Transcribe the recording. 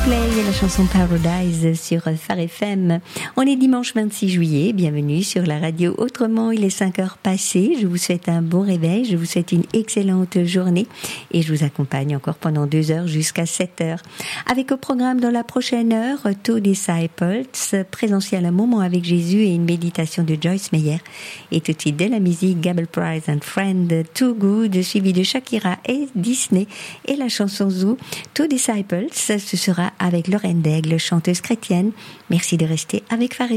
Coldplay et la chanson Paradise sur Phare FM. On est dimanche 26 juillet, bienvenue sur la radio Autrement, il est 5 heures passées, je vous souhaite un bon réveil, je vous souhaite une excellente journée et je vous accompagne encore pendant 2 heures jusqu'à 7 heures. Avec au programme dans la prochaine heure, Two Disciples, présentiel un moment avec Jésus et une méditation de Joyce Meyer. Et tout de suite de la musique, Gabel Price and Friend, Too Good, suivi de Shakira et Disney et la chanson Zoo. Two Disciples, ce sera avec Lorraine Daigle, chanteuse chrétienne. Merci de rester avec Phare